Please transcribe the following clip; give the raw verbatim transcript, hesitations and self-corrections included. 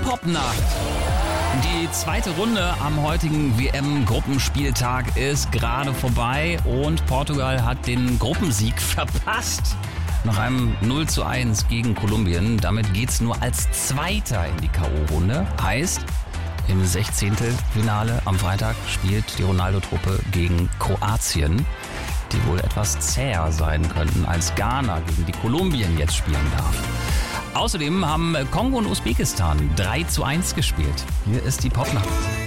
Popnacht. Die zweite Runde am heutigen W M-Gruppenspieltag ist gerade vorbei und Portugal hat den Gruppensieg verpasst. Nach einem null zu eins gegen Kolumbien. Damit geht's nur als Zweiter in die K O-Runde. Heißt, im Sechzehntelfinale am Freitag spielt die Ronaldo-Truppe gegen Kroatien, die wohl etwas zäher sein könnten, als Ghana gegen die Kolumbien jetzt spielen darf. Außerdem haben Kongo und Usbekistan drei zu eins gespielt. Hier ist die Popnacht.